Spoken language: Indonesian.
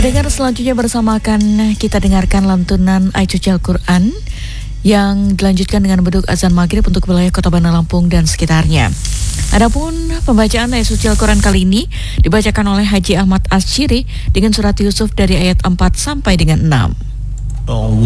Pendengar, selanjutnya bersamakan kita dengarkan lantunan ayat suci Al-Quran yang dilanjutkan dengan beduk azan maghrib untuk wilayah Kota Bandar Lampung dan sekitarnya. Adapun pembacaan ayat suci Al-Quran kali ini dibacakan oleh Haji Ahmad Asyiri dengan surat Yusuf dari ayat 4 sampai dengan 6.